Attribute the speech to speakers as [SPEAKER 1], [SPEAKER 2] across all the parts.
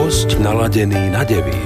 [SPEAKER 1] Dosť naladený na Devín.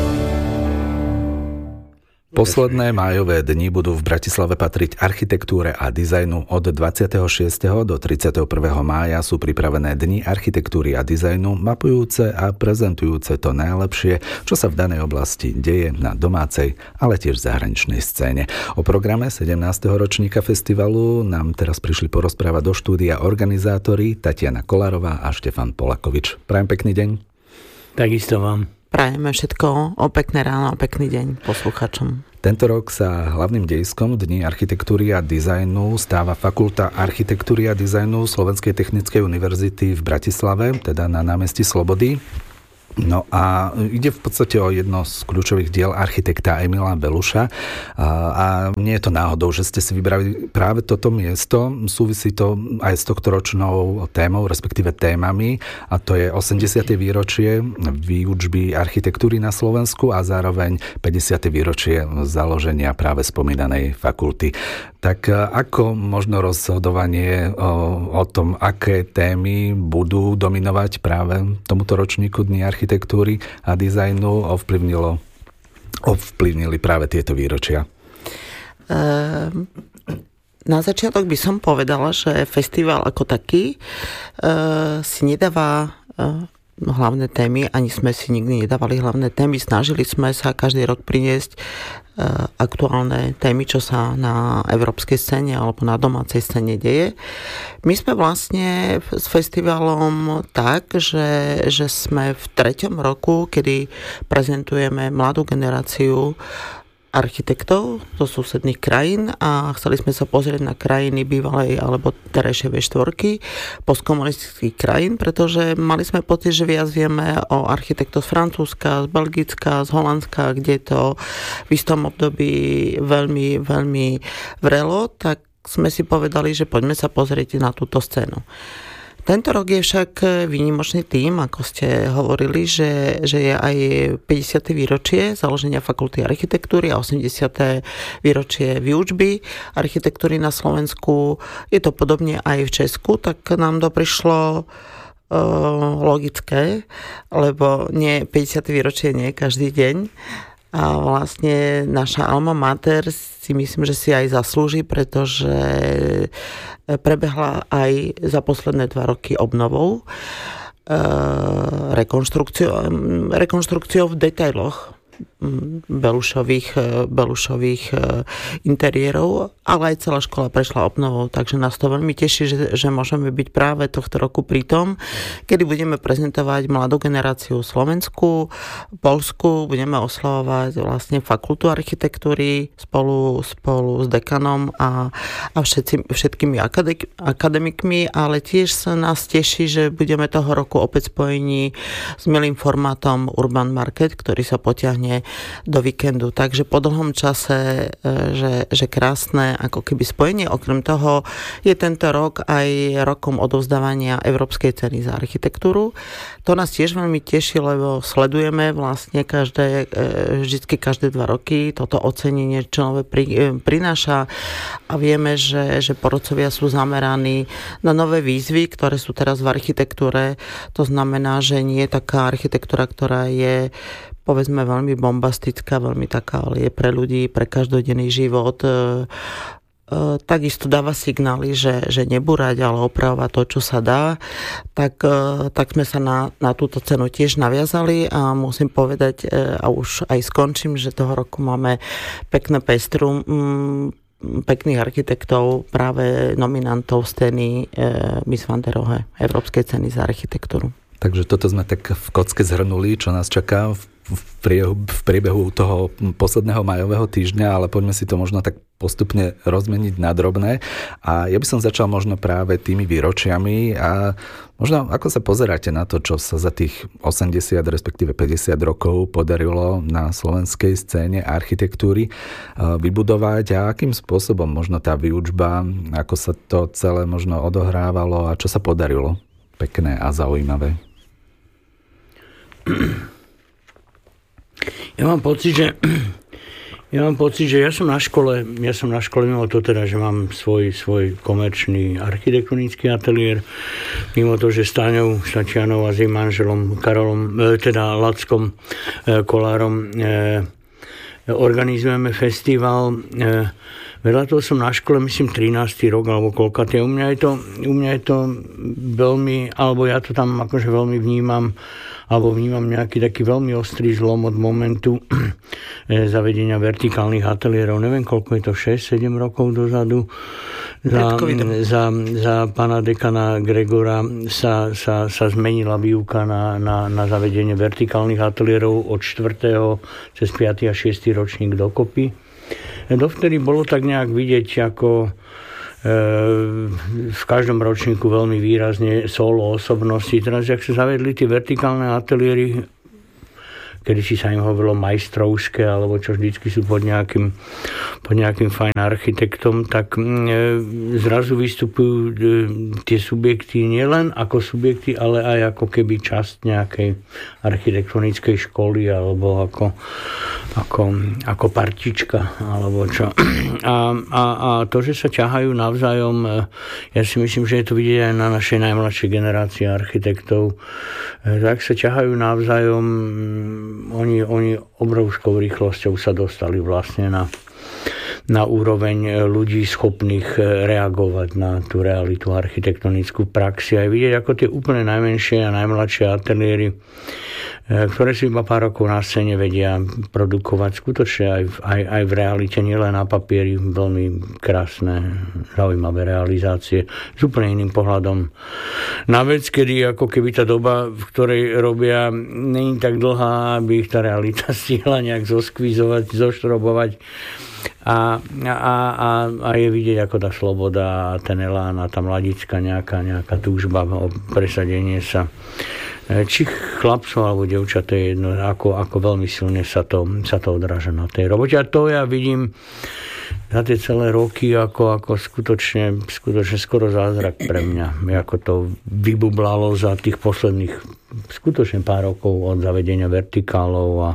[SPEAKER 2] Posledné májové dni budú v Bratislave patriť architektúre a dizajnu. Od 26. do 31. mája sú pripravené dni architektúry a dizajnu, mapujúce a prezentujúce to najlepšie, čo sa v danej oblasti deje na domácej, ale tiež zahraničnej scéne. O programe 17. ročníka festivalu nám teraz prišli porozprávať do štúdia organizátori Tatiana Kolárová a Štefan Polakovič. Prajem pekný deň.
[SPEAKER 3] Takisto vám.
[SPEAKER 4] Prajeme všetko o pekné ráno a pekný deň posluchačom.
[SPEAKER 2] Tento rok sa hlavným dejiskom Dní architektúry a dizajnu stáva Fakulta architektúry a dizajnu Slovenskej technickej univerzity v Bratislave, teda na námestí Slobody. No a ide v podstate o jedno z kľúčových diel architekta Emila Beluša a nie je to náhodou, že ste si vybrali práve toto miesto. Súvisí to aj s tohtoročnou témou, respektíve témami, a to je 80. výročie výučby architektúry na Slovensku a zároveň 50. výročie založenia práve spomínanej fakulty. Tak ako možno rozhodovanie o tom, aké témy budú dominovať práve tomuto ročníku Dní architektúry a dizajnu ovplyvnili práve tieto výročia?
[SPEAKER 4] Na začiatok by som povedala, že festival ako taký si nedáva hlavné témy, ani sme si nikdy nedávali hlavné témy. Snažili sme sa každý rok priniesť aktuálne témy, čo sa na európskej scéne alebo na domácej scéne deje. My sme vlastne s festivalom tak, že sme v 3. roku, kedy prezentujeme mladú generáciu architektov zo susedných krajín a chceli sme sa pozrieť na krajiny bývalej alebo terajšej V4 postkomunistických krajín, pretože mali sme pocit, že viac vieme o architektoch z Francúzska, z Belgicka, z Holandska, kde to v istom období veľmi, veľmi vrelo, tak sme si povedali, že poďme sa pozrieť na túto scénu. Tento rok je však výnimočný tým, ako ste hovorili, že je aj 50. výročie založenia Fakulty architektúry a 80. výročie výučby architektúry na Slovensku. Je to podobne aj v Česku, tak nám to prišlo logické, lebo nie 50. výročie nie každý deň. A vlastne naša alma mater si myslím, že si aj zaslúži, pretože prebehla aj za posledné 2 roky obnovou, rekonštrukciou v detailoch Belušových interiérov, ale aj celá škola prešla obnovou, takže nás to veľmi teší, že môžeme byť práve tohto roku pri tom, kedy budeme prezentovať mladú generáciu Slovensku, Poľsku, budeme oslavovať vlastne fakultu architektúry spolu s dekanom a všetkými akademikmi, ale tiež sa nás teší, že budeme toho roku opäť spojení s milým formátom Urban Market, ktorý sa potiahne do víkendu. Takže po dlhom čase, že krásne ako keby spojenie. Okrem toho je tento rok aj rokom odovzdávania Európskej ceny za architektúru. To nás tiež veľmi teší, lebo sledujeme vlastne vždycky každé 2 roky toto ocenenie, čo nové prináša a vieme, že porodcovia sú zameraní na nové výzvy, ktoré sú teraz v architektúre. To znamená, že nie je taká architektúra, ktorá je povedzme veľmi bombastická, veľmi taká, ale je pre ľudí, pre každodenný život. Takisto dáva signály, že nebúrať, ale opravovať to, čo sa dá. Tak sme sa na túto cenu tiež naviazali a musím povedať, a už aj skončím, že toho roku máme pekné pestrum pekných architektov, práve nominantov scény Miss van der Rohe, Európskej ceny za architektúru.
[SPEAKER 2] Takže toto sme tak v kocke zhrnuli, čo nás čaká v priebehu toho posledného májového týždňa, ale poďme si to možno tak postupne rozmeniť na drobné. A ja by som začal možno práve tými výročiami a možno ako sa pozeráte na to, čo sa za tých 80, respektíve 50 rokov podarilo na slovenskej scéne architektúry vybudovať a akým spôsobom možno tá výučba, ako sa to celé možno odohrávalo a čo sa podarilo pekné a zaujímavé.
[SPEAKER 3] Ja mám pocit, že Ja mám pocit, že ja som na škole mimo to teda, že mám svoj komerčný architektonický ateliér, mimo to, že s Táňou Stačianou a s jej manželom Karolom, teda Lackom Kolárom organizujeme festival. Vedľa toho som na škole, myslím, 13. rok, alebo koľkatý. U mňa je to veľmi, alebo ja to tam akože veľmi vnímam nejaký taký veľmi ostrý zlom od momentu zavedenia vertikálnych ateliérov. Neviem, koľko je to, 6-7 rokov dozadu. Za pána dekana Gregora sa zmenila výuka na zavedenie vertikálnych ateliérov od 4. cez 5. a 6. ročník dokopy. Dovtedy bolo tak nejak vidieť, ako v každom ročníku veľmi výrazne solo osobnosti. Teraz, jak sa zavedli tie vertikálne ateliéry, kedy si sa im hovorilo majstrovské, alebo čo vždycky sú pod nejakým fajn architektom, tak zrazu vystupujú tie subjekty nielen ako subjekty, ale aj ako keby časť nejakej architektonickej školy, alebo ako partička, alebo čo. A to, že sa ťahajú navzájom, ja si myslím, že je to vidieť aj na našej najmladšej generácii architektov, tak sa ťahajú navzájom. Oni obrovskou rýchlosťou sa dostali vlastne na úroveň ľudí schopných reagovať na tú realitu architektonickú praxi. Aj vidieť, ako tie úplne najmenšie a najmladšie ateliéry, ktoré si iba pár rokov na scéne vedia produkovať skutočne aj v realite, nielen na papieri, veľmi krásne, zaujímavé realizácie s úplne iným pohľadom na vec, kedy ako keby tá doba, v ktorej robia, nie je tak dlhá, aby ich tá realita stihla nejak zoskvizovať, zoštrobovať. A je vidieť, ako tá sloboda a ten elán a tá mladická nejaká túžba o presadenie sa. Či chlapcov alebo dievčat, je jedno, ako veľmi silne sa to odráža na tej robote. A to ja vidím za tie celé roky ako skutočne skoro zázrak pre mňa. Ako to vybublalo za tých posledných skutočne pár rokov od zavedenia vertikálov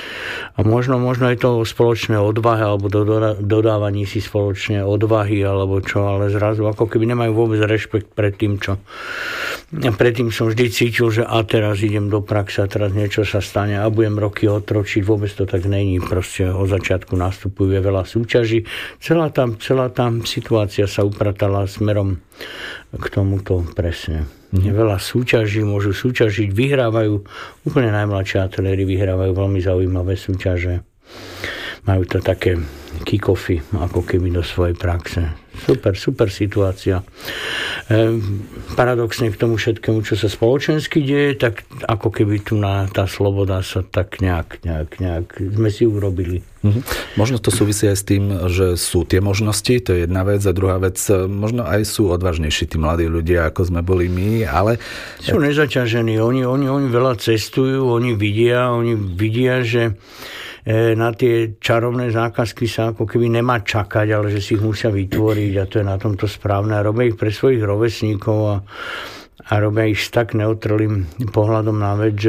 [SPEAKER 3] a možno je to spoločné odvahy alebo dodávaní si spoločne odvahy alebo čo, ale zrazu ako keby nemajú vôbec rešpekt pred tým, čo predtým som vždy cítil, že a teraz idem do praxe a teraz niečo sa stane a budem roky otročiť. Vôbec to tak není. Proste od začiatku nastupuje veľa súťaží. Celá tá situácia sa upratala smerom k tomuto presne. Veľa súťaží, môžu súťažiť, vyhrávajú, úplne najmladšie ateliéry vyhrávajú veľmi zaujímavé súťaže. Majú to také kick-offy, ako keby do svojej praxe. Super situácia. Paradoxne k tomu všetkému, čo sa spoločensky deje, tak ako keby tu tá sloboda sa tak nejak sme si urobili.
[SPEAKER 2] Možno to súvisí aj s tým, že sú tie možnosti, to je jedna vec, a druhá vec, možno aj sú odvážnejší tí mladí ľudia, ako sme boli my, ale
[SPEAKER 3] sú nezaťažení, oni veľa cestujú, oni vidia, že na tie čarovné zákazky sa ako keby nemá čakať, ale že si ich musia vytvoriť a to je na tomto správne a robia ich pre svojich rovesníkov a robia ich s tak neotrelým pohľadom na vec,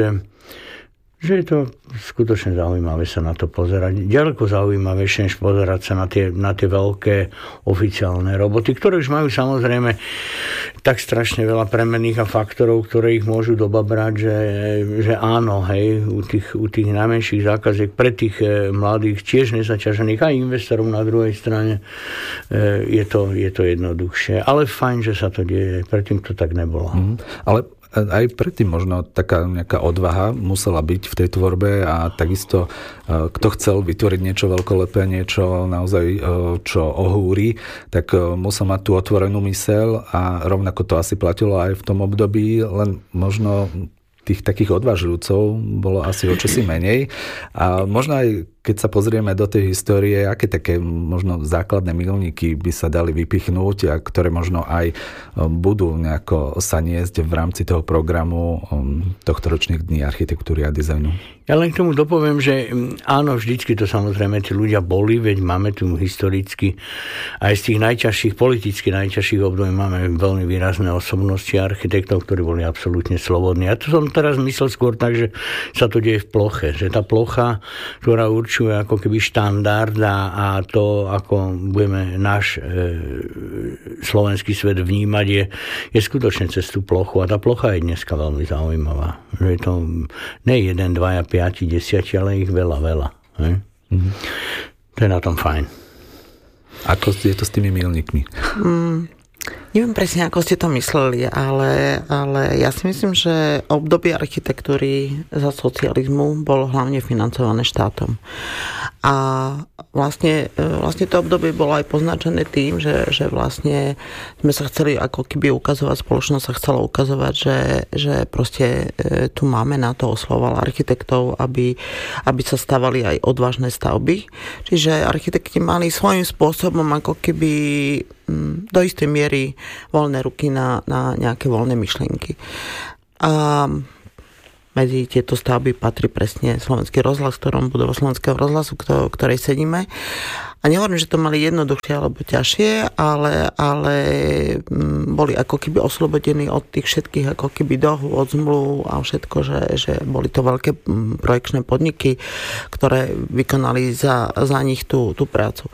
[SPEAKER 3] že je to skutočne zaujímavé sa na to pozerať. Ďaleko zaujímavejšie, než pozerať sa na tie veľké oficiálne roboty, ktoré už majú samozrejme tak strašne veľa premenných a faktorov, ktoré ich môžu dobabrať, že áno, hej, u tých najmenších zákaziek pre tých mladých, tiež nezaťažených aj investorov na druhej strane je to jednoduchšie. Ale fajn, že sa to deje. Predtým to tak nebolo.
[SPEAKER 2] Ale aj predtým možno taká nejaká odvaha musela byť v tej tvorbe a takisto kto chcel vytvoriť niečo veľkolepé, niečo naozaj, čo ohúri, tak musel mať tú otvorenú myseľ a rovnako to asi platilo aj v tom období, len možno tých takých odvážľujúcov bolo asi o čosi menej. A možno aj keď sa pozrieme do tej histórie, aké také možno základné milníky by sa dali vypichnúť a ktoré možno aj budú nejako sa niesť v rámci toho programu tohtoročných dní architektúry a dizajnu?
[SPEAKER 3] Ja len k tomu dopoviem, že áno, vždycky to samozrejme tí ľudia boli, veď máme tu historicky aj z tých najťažších, politicky najťažších období máme veľmi výrazné osobnosti architektov, ktorí boli absolútne slobodní. A to som teraz myslel skôr tak, že sa to deje v ploche, že tá plocha, ktorá určite určuje ako keby štandard a to, ako budeme náš slovenský svet vnímať, je skutočne cez tú plochu. A tá plocha je dneska veľmi zaujímavá. Že je to ne 1, 2, 5, 10, ale ich veľa. To je na tom fajn.
[SPEAKER 2] Ako je to s tými milníkmi?
[SPEAKER 4] Neviem presne, ako ste to mysleli, ale ja si myslím, že obdobie architektúry za socializmu bolo hlavne financované štátom. A vlastne to obdobie bolo aj poznačené tým, že vlastne sme sa chceli ako keby ukazovať, spoločnosť sa chcela ukazovať, že proste tu máme na to, oslovoval architektov, aby sa stavali aj odvážne stavby. Čiže architekti mali svojím spôsobom ako keby do istej miery voľné ruky na nejaké voľné myšlienky. A medzi tieto stavby patrí presne Slovenský rozhlas, budova Slovenského rozhlasu, ktorej sedíme. A nehovorím, že to mali jednoduchšie alebo ťažšie, ale boli ako keby oslobodení od tých všetkých ako keby dohôd, zmluv a všetko, že boli to veľké projekčné podniky, ktoré vykonali za nich tú prácu.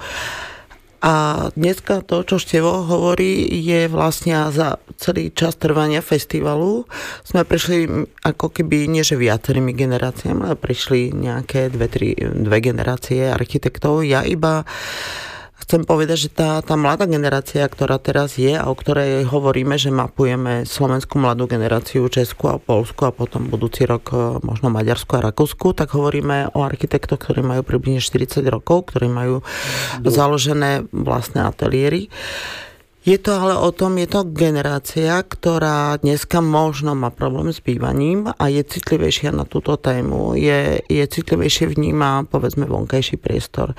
[SPEAKER 4] A dneska to, čo Števo hovorí, je vlastne za celý čas trvania festivalu sme prišli ako keby, nie že viacerými generáciami, ale prišli nejaké dve generácie architektov. Ja iba chcem povedať, že tá mladá generácia, ktorá teraz je a o ktorej hovoríme, že mapujeme slovenskú mladú generáciu, Česku a Poľsku a potom budúci rok možno Maďarsku a Rakúsku, tak hovoríme o architektoch, ktorí majú približne 40 rokov, ktorí majú založené vlastné ateliéry. Je to ale o tom, je to generácia, ktorá dneska možno má problém s bývaním a je citlivejšia na túto tému. Je citlivejšie vníma, povedzme, vonkajší priestor.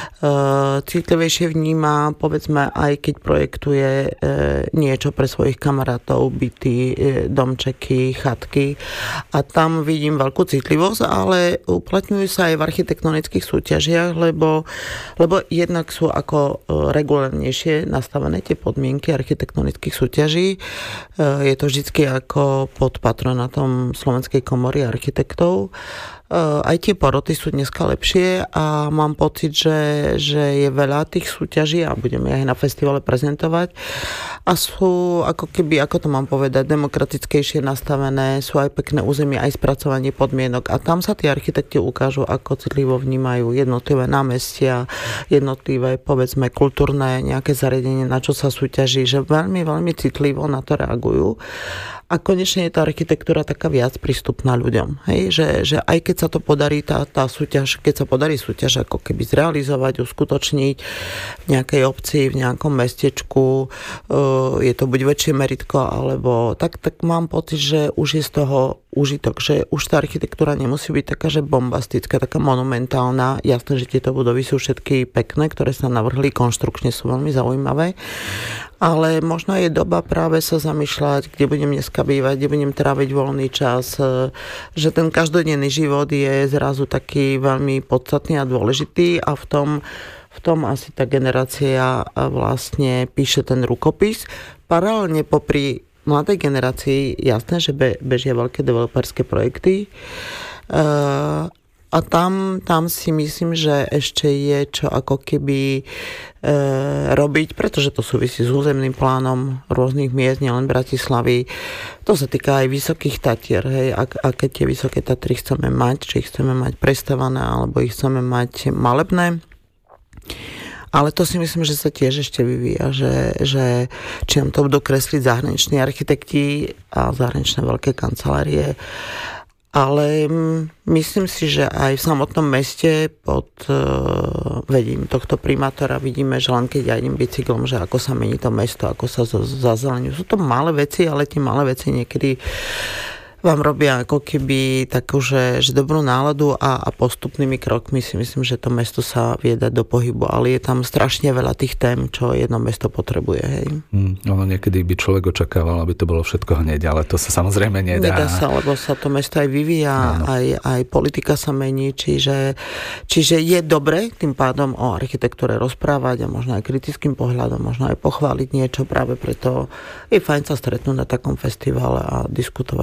[SPEAKER 4] Citlivejšie vníma, povedzme, aj keď projektuje niečo pre svojich kamarátov, byty, domčeky, chatky. A tam vidím veľkú citlivosť, ale uplatňujú sa aj v architektonických súťažiach, lebo jednak sú ako regulárnejšie nastavené tie podmienky architektonických súťaží. Je to vždycky ako pod patronátom Slovenskej komory architektov. Aj tie poroty sú dneska lepšie a mám pocit, že je veľa tých súťaží a budeme aj na festivale prezentovať a sú ako keby, ako to mám povedať, demokratickejšie nastavené, sú aj pekné územie, aj spracovanie podmienok a tam sa tí architekti ukážu, ako citlivo vnímajú jednotlivé námestia, jednotlivé, povedzme, kultúrne nejaké zariadenie, na čo sa súťaží, že veľmi, veľmi citlivo na to reagujú. A konečne je tá architektúra taká viac prístupná ľuďom. Hej? Že aj keď sa to podarí, tá súťaž, keď sa podarí súťaž ako keby zrealizovať, uskutočniť v nejakej obci, v nejakom mestečku, je to buď väčšie meritko, alebo tak mám pocit, že už je z toho užitok, že už tá architektúra nemusí byť taká, že bombastická, taká monumentálna. Jasné, že tieto budovy sú všetky pekné, ktoré sa navrhli, konštrukčne sú veľmi zaujímavé. Ale možno je doba práve sa zamýšľať, kde budem dneska bývať, kde budem tráviť voľný čas, že ten každodenný život je zrazu taký veľmi podstatný a dôležitý a v tom asi tá generácia vlastne píše ten rukopis. Paralelne popri mladej generácii jasné, že bežia veľké developerské projekty. A tam si myslím, že ešte je čo ako keby robiť, pretože to súvisí s územným plánom rôznych miest, nielen Bratislavy. To sa týka aj Vysokých Tatier. Hej. A keď tie Vysoké Tatry chceme mať, či ich chceme mať prestavané, alebo ich chceme mať malebné. Ale to si myslím, že sa tiež ešte vyvíja, že či nám to budú kresliť zahraniční architekti a zahraničné veľké kancelárie. Ale myslím si, že aj v samotnom meste pod vedením tohto primátora vidíme, že len keď ja idem bicyklom, že ako sa mení to mesto, ako sa zazeleňujú. Sú to malé veci, ale tie malé veci niekedy vám robia ako keby takú, že dobrú náladu a postupnými krokmi si myslím, že to mesto sa vie dať do pohybu, ale je tam strašne veľa tých tém, čo jedno mesto potrebuje. Hej.
[SPEAKER 2] Ono niekedy by človek očakával, aby to bolo všetko hneď, ale to sa samozrejme nedá.
[SPEAKER 4] Nedá sa, lebo sa to mesto aj vyvíja, aj politika sa mení, čiže je dobre tým pádom o architektúre rozprávať a možno aj kritickým pohľadom, možno aj pochváliť niečo, práve preto je fajn sa stretnúť na takom festivale a diskutovať o tom.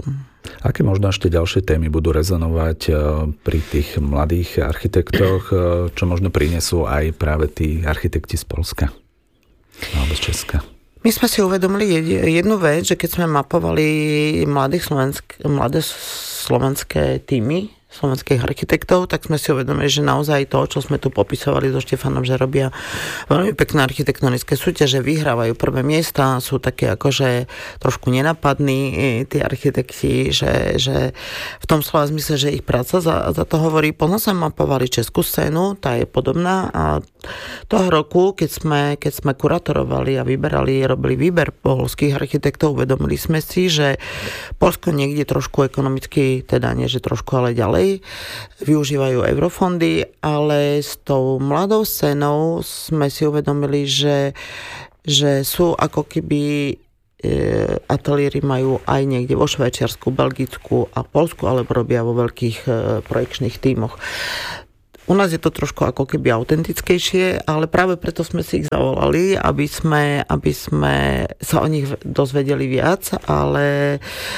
[SPEAKER 2] Aké možno ešte ďalšie témy budú rezonovať pri tých mladých architektoch, čo možno prinesú aj práve tí architekti z Poľska alebo z Česka?
[SPEAKER 4] My sme si uvedomili jednu vec, že keď sme mapovali mladé slovenské týmy, slovenských architektov, tak sme si uvedomili, že naozaj to, čo sme tu popisovali so Štefanom, že robia veľmi pekné architektonické súťaže, vyhrávajú prvé miesta, sú také akože trošku nenapadní tí architekti, že v tom slova zmysle, že ich práca za to hovorí. Potom sme mapovali českú scénu, tá je podobná a toho roku, keď sme kuratorovali a robili výber poľských architektov, uvedomili sme si, že Poľsko niekde trošku ekonomicky, teda nie, že trošku, ale ďalej, využívajú eurofondy, ale s tou mladou scénou sme si uvedomili, že sú ako keby ateliéry majú aj niekde vo Švajčiarsku, Belgicku a Poľsku, alebo robia vo veľkých projekčných tímoch. U nás je to trošku ako keby autentickejšie, ale práve preto sme si ich zavolali, aby sme sa o nich dozvedeli viac, ale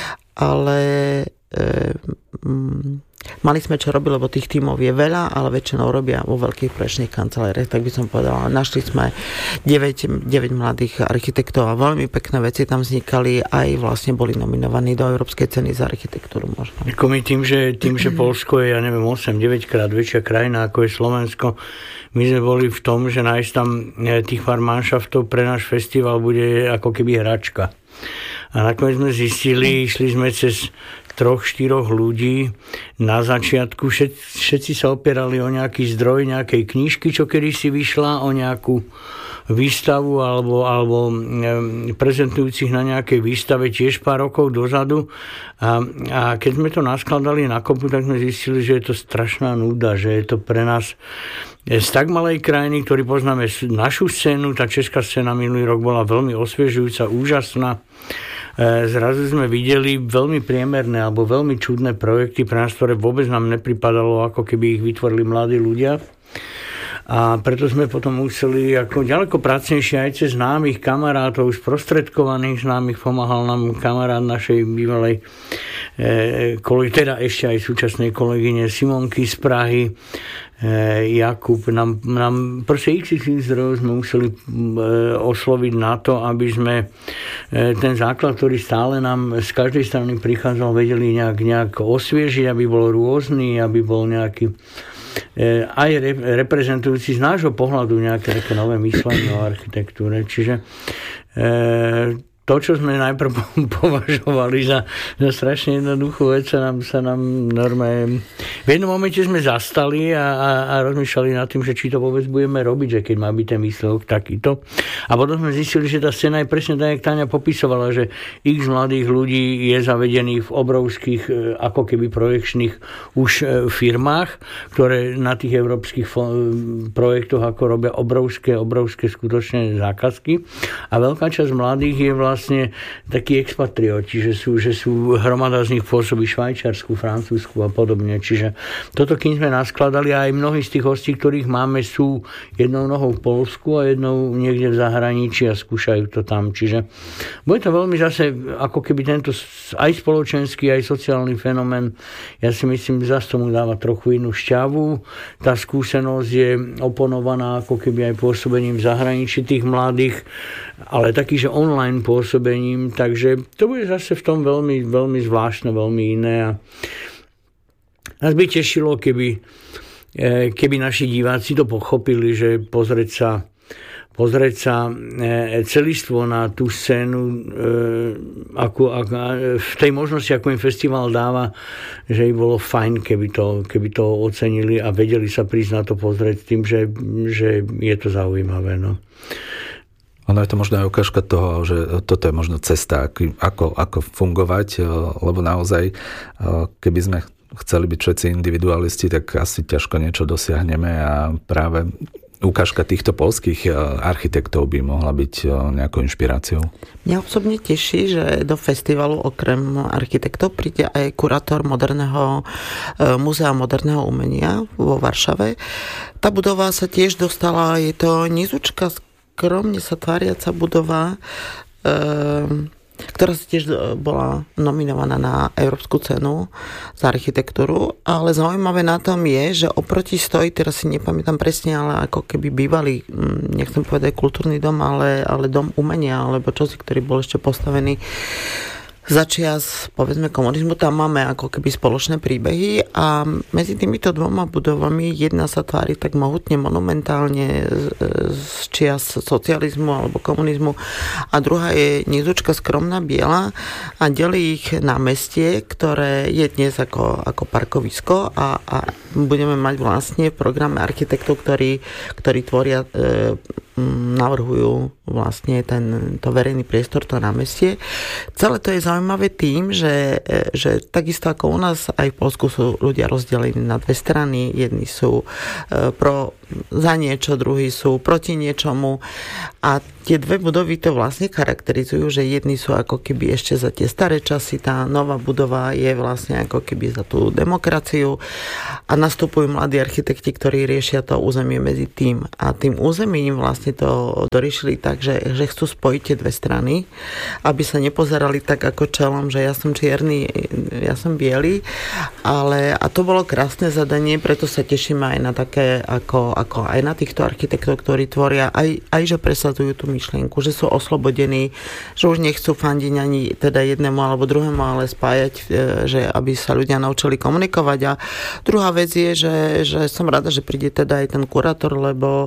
[SPEAKER 4] mali sme čo robiť, lebo tých tímov je veľa, ale väčšinou robia vo veľkých projekčných kanceláriách, tak by som povedala. Našli sme 9 mladých architektov a veľmi pekné veci tam vznikali, aj vlastne boli nominovaní do Európskej ceny za architektúru možno.
[SPEAKER 3] My tým, že Poľsko je, 8-9 krát väčšia krajina ako je Slovensko, my sme boli v tom, že nájsť tam tých pár manšaftov pre náš festival bude ako keby hračka. A nakoniec sme zistili, išli sme cez 3-4 ľudí na začiatku, všetci sa opierali o nejaký zdroj, nejakej knižky, čo kedysi vyšla, o nejakú výstavu alebo prezentujúcich na nejakej výstave tiež pár rokov dozadu. A keď sme to naskladali na kopu, tak sme zistili, že je to strašná núda, že je to pre nás z tak malej krajiny, ktorý poznáme našu scénu, tá česká scéna minulý rok bola veľmi osviežujúca, úžasná. Zrazu sme videli veľmi priemerné alebo veľmi čudné projekty pre nás, ktoré vôbec nám nepripadalo, ako keby ich vytvorili mladí ľudia. A preto sme potom museli ako ďaleko pracnejšie aj cez známych kamarátov, sprostredkovaných známych, pomáhal nám kamarát našej bývalej teda ešte aj súčasnej kolegyne Simonky z Prahy, Jakub, nám proste x zdrojov sme museli osloviť na to, aby sme ten základ, ktorý stále nám z každej strany prichádzal, vedeli nejak osviežiť, aby bol rôzny, aby bol nejaký aj reprezentujúci z nášho pohľadu nejaké také nové myslenie o architektúre. Čiže to, čo sme najprv považovali za strašne jednoduchú vec, sa nám normálne... V jednom momente sme zastali a rozmýšľali nad tým, že či to vôbec budeme robiť, že keď má byť ten výsledok takýto. A potom sme zistili, že tá scéna je presne tak, jak Táňa popisovala, že x mladých ľudí je zavedených v obrovských, ako keby projekčných už firmách, ktoré na tých európskych projektoch ako robia obrovské skutočné zákazky. A veľká časť mladých je vlastne takí expatrioti, že sú hromada z nich pôsobí Švajčiarsku, Francúzsku a podobne. Čiže toto, kým sme naskladali, aj mnohí z tých hostí, ktorých máme, sú jednou nohou v Poľsku a jednou niekde v zahraničí a skúšajú to tam. Čiže bude to veľmi zase ako keby tento aj spoločenský, aj sociálny fenomén. Ja si myslím, že zase tomu dáva trochu inú šťavu. Tá skúsenosť je oponovaná ako keby aj pôsobením v zahraničí tých mladých, ale taký, že online pôsobením, takže to bude zase v tom veľmi, veľmi zvláštne, veľmi iné. A nás by tešilo, keby naši diváci to pochopili, že pozrieť sa celistvo na tú scénu v tej možnosti, ako im festival dáva, že by bolo fajn, keby to ocenili a vedeli sa prísť na to pozrieť tým, že je to zaujímavé. No.
[SPEAKER 2] Ono je to možno aj ukážka toho, že toto je možno cesta, ako fungovať, lebo naozaj, keby sme chceli byť všetci individualisti, tak asi ťažko niečo dosiahneme a práve ukážka týchto poľských architektov by mohla byť nejakou inšpiráciou.
[SPEAKER 4] Mňa osobne teší, že do festivalu okrem architektov príde aj kurátor moderného múzea moderného umenia vo Varšave. Tá budova sa tiež dostala, je to nizučka, skromne sa tváriaca budova, ktorá si tiež bola nominovaná na Európsku cenu za architektúru, ale zaujímavé na tom je, že oproti stojí, teraz si nepamätám presne, ale ako keby bývalý, nechcem povedať kultúrny dom, ale dom umenia, alebo čosi, ktorý bol ešte postavený začias, povedzme, komunizmu, tam máme ako keby spoločné príbehy a medzi týmito dvoma budovami jedna sa tvári tak mohutne, monumentálne z čias socializmu alebo komunizmu a druhá je nizučka skromná biela a delí ich námestie, ktoré je dnes ako parkovisko a budeme mať vlastne v programe architektov, ktorí tvoria navrhujú vlastne tento verejný priestor, to námestie. Celé to je zaujímavé tým, že takisto ako u nás aj v Poľsku sú ľudia rozdelení na dve strany. Jedni sú za niečo, druhí sú proti niečomu. A tie dve budovy to vlastne charakterizujú, že jedni sú ako keby ešte za tie staré časy, tá nová budova je vlastne ako keby za tú demokraciu a nastupujú mladí architekti, ktorí riešia to územie medzi tým. A tým územím vlastne to doriešili tak, že chcú spojiť tie dve strany, aby sa nepozerali tak ako čelom, že ja som čierny, ja som biely, a to bolo krásne zadanie, preto sa tešíme aj na také, ako aj na týchto architektov, ktorí tvoria, aj že presadzujú tú myšlienku, že sú oslobodení, že už nechcú fandiť ani teda jednému alebo druhému, ale spájať, že aby sa ľudia naučili komunikovať. A druhá vec je, že som rada, že príde teda aj ten kurátor, lebo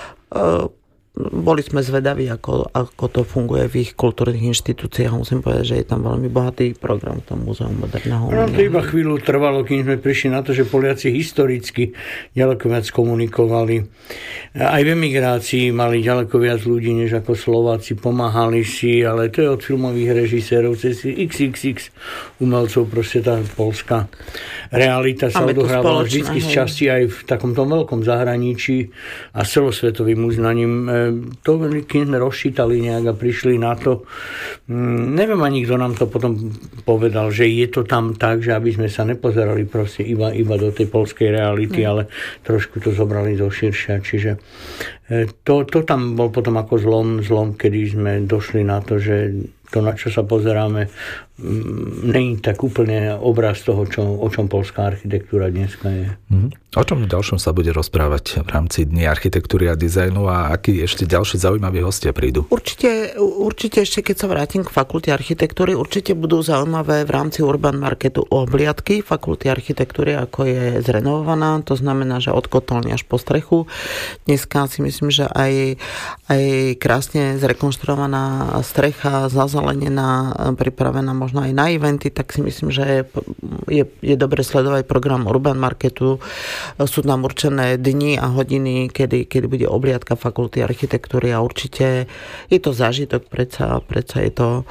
[SPEAKER 4] boli sme zvedaví, ako to funguje v ich kultúrnych inštitúciách. Musím povedať, že je tam veľmi bohatý program v tom Múzeu moderného umenia.
[SPEAKER 3] To iba chvíľu trvalo, kým sme prišli na to, že Poliaci historicky ďaleko viac komunikovali. Aj v emigrácii mali ďaleko viac ľudí, než ako Slováci, pomáhali si, ale to je od filmových režisérov cez XXX umelcov, proste tá poľská realita sa odohrávala vždycky z časti aj v takomto veľkom zahraničí a celosvetovým uznaním. To, keď sme rozčítali nejak a prišli na to, neviem ani, kto nám to potom povedal, že je to tam tak, že aby sme sa nepozerali proste iba do tej poľskej reality, ale trošku to zobrali do širšia. Čiže to tam bol potom ako zlom, kedy sme došli na to, že to, na čo sa pozeráme, nie je tak úplne obraz toho, o čom poľská architektúra dneska je.
[SPEAKER 2] O čom v ďalšom sa bude rozprávať v rámci Dní architektúry a dizajnu a akí ešte ďalší zaujímaví hostia prídu?
[SPEAKER 4] Určite ešte, keď sa vrátim k fakulte architektúry, určite budú zaujímavé v rámci Urban Marketu obhliadky fakulty architektúry, ako je zrenovovaná. To znamená, že od kotolne až po strechu. Dneska si myslím, že aj krásne zrekonštruovaná strecha, zazelenená, pripravená možno aj na eventy, tak si myslím, že je dobre sledovať program Urban Marketu. Sú tam určené dni a hodiny, kedy bude obhliadka fakulty architektúry a určite je to zážitok, predsa je to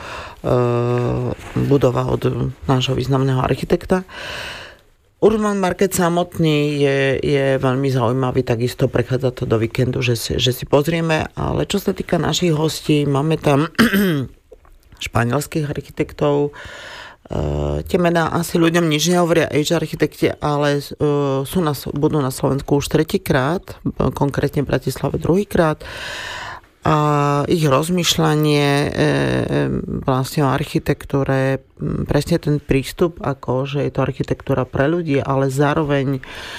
[SPEAKER 4] budova od nášho významného architekta. Urban Market samotný je veľmi zaujímavý, takisto prechádza to do víkendu, že si pozrieme, ale čo sa týka našich hostí, máme tam španielských architektov. Tie mená asi ľuďom nič nehovoria, Age architekti, ale budú na Slovensku už tretíkrát, konkrétne v Bratislave druhýkrát. A ich rozmýšľanie vlastne o architektúre, presne ten prístup, ako že je to architektúra pre ľudí, ale zároveň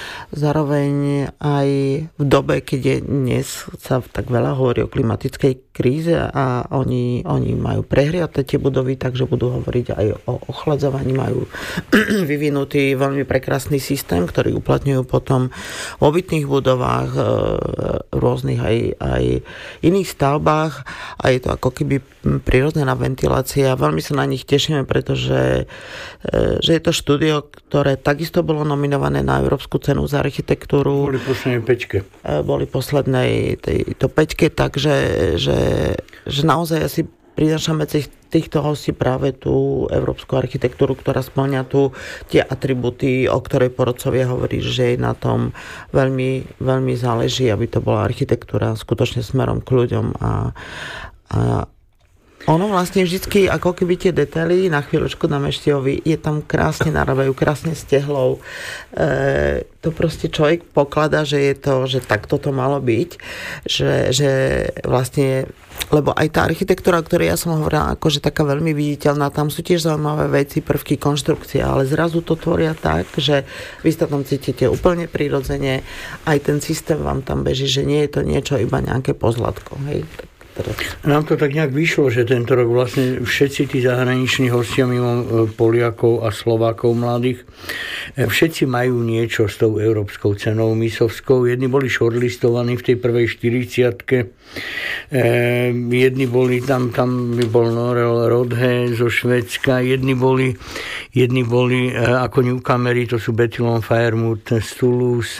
[SPEAKER 4] aj v dobe, keď je dnes sa tak veľa hovorí o klimatickej kríze a oni majú prehriaté tie budovy, takže budú hovoriť aj o ochladzovaní, majú vyvinutý veľmi prekrásny systém, ktorý uplatňujú potom v obytných budovách, rôznych aj iných stavbách a je to ako keby prirodzená ventilácia. Veľmi sa na nich tešíme, pretože že je to štúdio, ktoré takisto bolo nominované na Európsku cenu za architektúru.
[SPEAKER 3] Boli poslednej peťke.
[SPEAKER 4] Boli poslednej tejto peťke, takže že naozaj asi prinášame týchto hostí práve tú európsku architektúru, ktorá spĺňa tie atributy, o ktorej porodcovia hovorí, že je na tom veľmi, veľmi záleží, aby to bola architektúra skutočne smerom k ľuďom a Ono vlastne vždycky, ako keby tie detaily, na chvíľočku dáme ešte je tam krásne narábajú, krásne stehlou. To proste človek pokladá, že je to, že takto to malo byť, že vlastne, lebo aj tá architektúra, o ktorej ja som hovorila, akože taká veľmi viditeľná, tam sú tiež zaujímavé veci, prvky, konštrukcie, ale zrazu to tvoria tak, že vy sa tam cítite úplne prirodzene, aj ten systém vám tam beží, že nie je to niečo iba nejaké pozlatko, hej.
[SPEAKER 3] Nám to tak nejak vyšlo, že tento rok vlastne všetci tí zahraniční hostia mimo Poliakov a Slovákov mladých, všetci majú niečo s tou európskou cenou misovskou. Jedni boli shortlistovaní v tej prvej 40-ke, jedni boli, tam bol Norel Rodhe zo Švédska, jedni boli ako newcomery, to sú Bettilon Firemouth z Toulouse,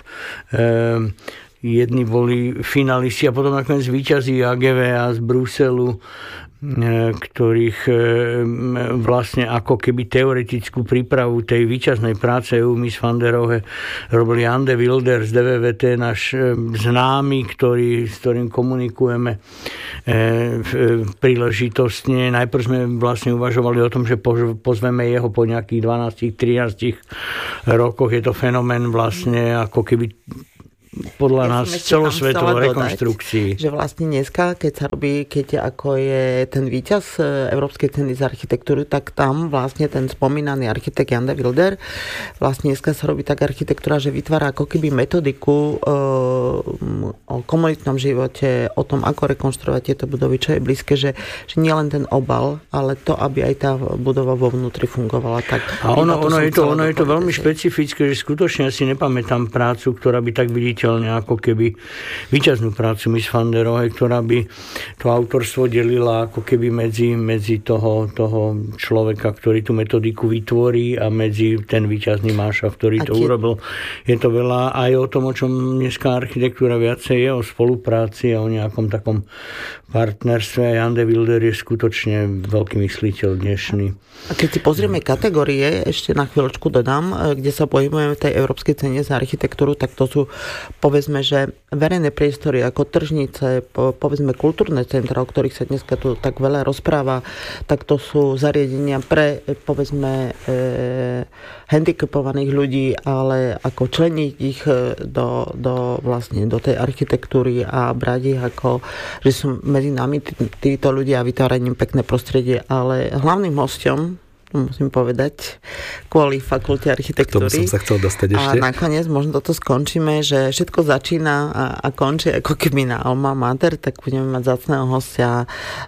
[SPEAKER 3] jedni boli finalisti a potom nakoniec víťazí AGVA z Bruselu, ktorých vlastne ako keby teoretickú prípravu tej víťaznej práce Miss van der Rohe robili Jan de Wilder z DVVT, náš známy, s ktorým komunikujeme príležitostne. Najprv sme vlastne uvažovali o tom, že pozveme jeho po nejakých 12-13 rokoch. Je to fenomén vlastne ako keby podľa nás celosvetovou rekonštrukcii.
[SPEAKER 4] Že vlastne dneska, keď ako je ten víťaz Európskej ceny za architektúru, tak tam vlastne ten spomínaný architekt Jan de Wilder, vlastne dneska sa robí tak architektúra, že vytvára ako keby metodiku o komunitnom živote, o tom, ako rekonštruovať tieto budovy, čo je blízke, že nie len ten obal, ale to, aby aj tá budova vo vnútri fungovala tak.
[SPEAKER 3] A ono je to veľmi špecifické, že skutočne si nepamätám prácu, ktorá by tak viditeľná ako keby víťaznú prácu Miss van der Rohe, ktorá by to autorstvo delila ako keby medzi toho človeka, ktorý tú metodiku vytvorí a medzi ten víťazný manšaft, ktorý to urobil. Je to veľa aj o tom, o čom dneska architektúra viacej je, o spolupráci a o nejakom takom partnerstve. Jan de Wilder je skutočne veľký mysliteľ dnešný.
[SPEAKER 4] A keď si pozrieme kategórie, ešte na chvíľočku dodám, kde sa pohybujeme v tej Európskej cene za architektúru, tak to sú povedzme, že verejné priestory ako tržnice, povedzme kultúrne centra, o ktorých sa dneska tu tak veľa rozpráva, tak to sú zariadenia pre, povedzme, handicapovaných ľudí, ale ako členiť ich vlastne do tej architektúry a brať ich ako, že sú medzi nami títo ľudia a vytváraním pekné prostredie, ale hlavným hosťom, musím povedať, kvôli fakulte architektúry.
[SPEAKER 2] K tomu som sa chcel dostať ešte.
[SPEAKER 4] A nakoniec možno toto skončíme, že všetko začína a končí ako keby na Alma Mater, tak budeme mať vzácneho hostia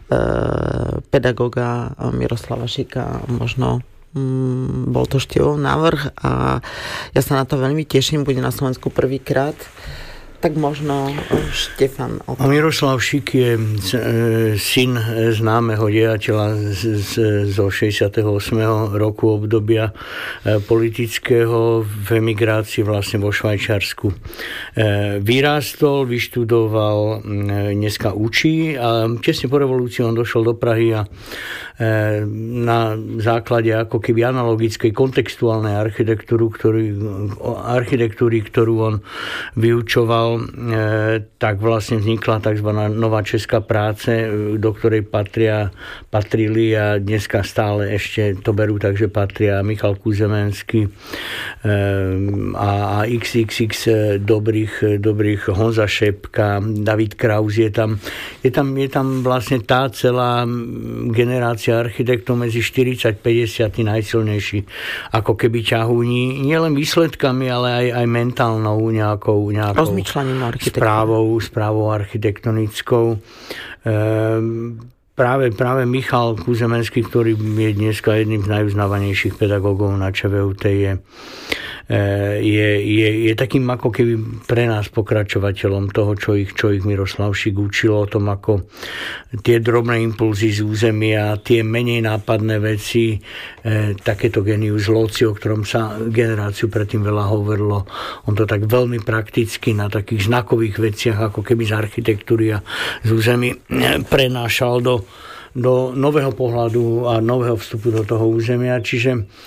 [SPEAKER 4] pedagoga Miroslava Šika, možno bol to Števov návrh a ja sa na to veľmi teším, bude na Slovensku prvýkrát. Tak možno Štefan.
[SPEAKER 3] Miroslav Šik je syn známeho dejateľa zo 68. roku obdobia politického v emigrácii vlastne vo Švajčiarsku. Vyrástol, vyštudoval, dneska učí a tesne po revolúcii on došiel do Prahy a na základe ako keby analogickej kontextuálnej architektúry, ktorú on vyučoval, tak vlastne vznikla tzv. Nová česká práce, do ktorej patrili a dneska stále ešte to berú, takže patria Michal Kuzemenský a XXX dobrých Honza Šepka, David Kraus, je tam vlastne tá celá generácia architektov medzi 40-50 najsilnejší, ako keby ťahúni nielen výsledkami, ale aj mentálnou nejakou správou architektonickou. Práve Michal Kuzemenský, ktorý je dneska jedným z najuznávanejších pedagógov na ČVUT, je takým ako keby pre nás pokračovateľom toho, čo ich Miroslav Šik učil o tom, ako tie drobné impulzy z územia, tie menej nápadné veci, takéto genius loci, o ktorom sa generáciu predtým veľa hovorilo. On to tak veľmi prakticky na takých znakových veciach, ako keby z architektúry a z území prenášal do nového pohľadu a nového vstupu do toho územia. Čiže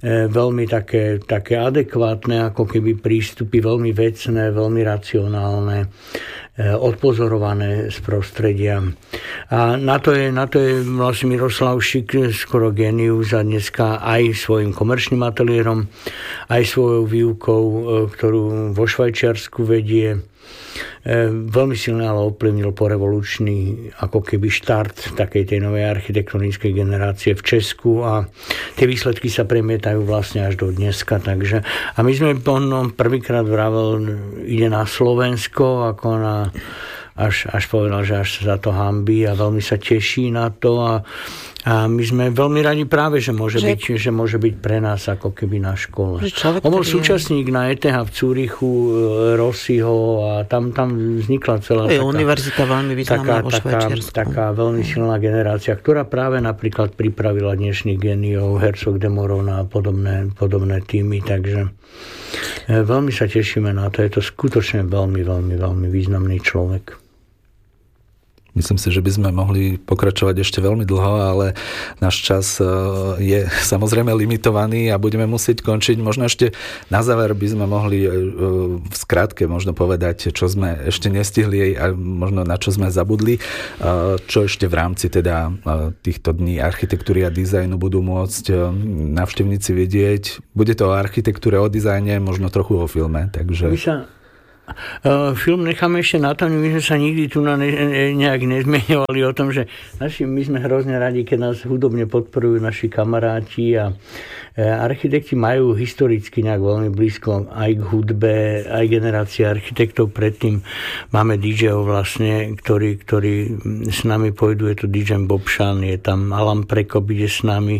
[SPEAKER 3] veľmi také adekvátne, ako keby prístupy, veľmi vecné, veľmi racionálne, odpozorované z prostredia. A na to je vlastne Miroslav Šik skoro genius a dneska aj svojim komerčným ateliérom, aj svojou výukou, ktorú vo Švajčiarsku vedie, veľmi silne ale ovplyvnil porevolučný ako keby štart takej tej novej architektonickej generácie v Česku a tie výsledky sa premietajú vlastne až do dneska. Takže, a my sme prvýkrát vravel, ide na Slovensko, ako na až povedal, že až sa za to hanbí a veľmi sa teší na to a my sme veľmi radi práve, že môže byť pre nás ako keby na škole. On bol súčasník na ETH v Zürichu, Rossiho a tam vznikla celá
[SPEAKER 4] univerzita veľmi významná vo Švajčiarsku. Taká
[SPEAKER 3] veľmi silná generácia, ktorá práve napríklad pripravila dnešných géniov, Herzog de Morona a podobné týmy, takže veľmi sa tešíme na to. Je to skutočne veľmi, veľmi, veľmi významný človek.
[SPEAKER 2] Myslím si, že by sme mohli pokračovať ešte veľmi dlho, ale náš čas je samozrejme limitovaný a budeme musieť končiť. Možno ešte na záver by sme mohli v skratke možno povedať, čo sme ešte nestihli a možno na čo sme zabudli. Čo ešte v rámci teda týchto dní architektúry a dizajnu budú môcť návštevníci vidieť. Bude to o architektúre, o dizajne, možno trochu o filme. Takže...
[SPEAKER 3] Film necháme ešte na to, my sme sa nikdy tu nejak nezmeňovali o tom, že my sme hrozne radi, keď nás hudobne podporujú naši kamaráti a architekti majú historicky nejak veľmi blízko aj k hudbe, aj generácia architektov. Predtým máme DJ-ov vlastne, ktorí s nami pôjdu, je to DJ Bobšan, je tam Alan Prekop, ide s nami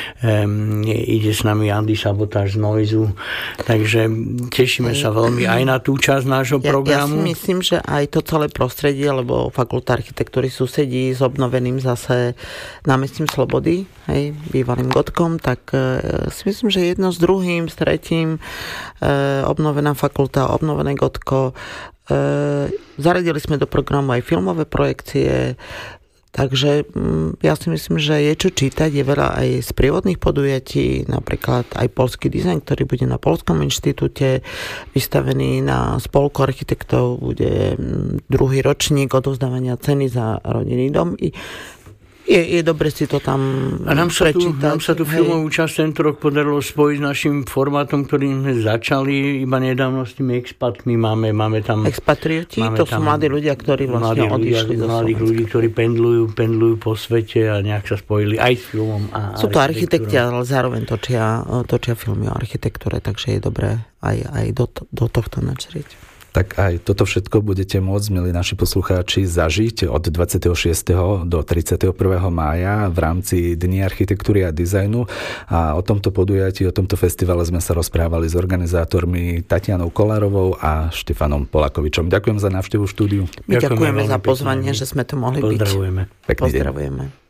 [SPEAKER 3] Andy Sabotáž z Noizu, takže tešíme sa veľmi aj na tú časť nášho programu.
[SPEAKER 4] Ja si myslím, že aj to celé prostredie, lebo Fakulta architektúry susedí s obnoveným zase námestím Slobody, bývalým Gotkom, tak si myslím, že jedno s druhým, s tretím, obnovená fakulta, obnovené Gotko. Zaradili sme do programu aj filmové projekcie, takže ja si myslím, že je čo čítať, je veľa aj z prírodných podujatí, napríklad aj poľský dizajn, ktorý bude na Poľskom inštitúte vystavený na spolku architektov, bude druhý ročník odovzdávania ceny za rodinný dom. Je dobre si to tam prečítať.
[SPEAKER 3] Nám sa tu filmovú časť tento rok podarilo spojiť s našim formátom, ktorým sme začali iba nedávno s tými expatmi. Máme tam...
[SPEAKER 4] Expatrioti? To sú mladí ľudia, ktorí vlastne odišli zo Slovenska.
[SPEAKER 3] Mladých ľudí, ktorí pendlujú po svete a nejak sa spojili aj s filmom a
[SPEAKER 4] sú to architekti, ale zároveň točia filmy o architektúre, takže je dobré aj do tohto načrieť.
[SPEAKER 2] Tak aj toto všetko budete môcť, milí naši poslucháči, zažiť od 26. do 31. mája v rámci Dní architektúry a dizajnu. A o tomto podujatí, o tomto festivale sme sa rozprávali s organizátormi Tatianou Kolárovou a Štefanom Polakovičom. Ďakujem za návštevu v štúdiu.
[SPEAKER 4] My ďakujeme za pozvanie, že sme tu mohli byť.
[SPEAKER 3] Pozdravujeme.
[SPEAKER 2] Pekný deň.
[SPEAKER 4] Pozdravujeme.